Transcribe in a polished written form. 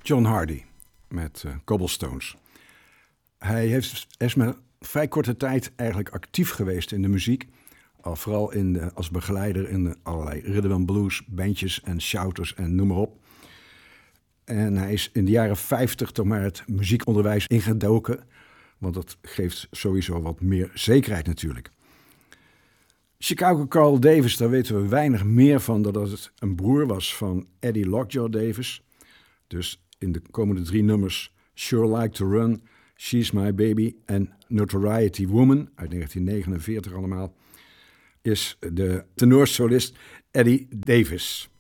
John Hardy met Cobblestones. Hij is maar vrij korte tijd eigenlijk actief geweest in de muziek. Al vooral als begeleider in allerlei rhythm and blues, bandjes en shouters en noem maar op. En hij is in de jaren 50 toch maar het muziekonderwijs ingedoken. Want dat geeft sowieso wat meer zekerheid natuurlijk. Chicago Carl Davis, daar weten we weinig meer van dan dat het een broer was van Eddie Lockjaw Davis. Dus in de komende 3 nummers Sure Like to Run, She's My Baby en Notoriety Woman uit 1949 allemaal, is de tenorsolist Eddie Davis.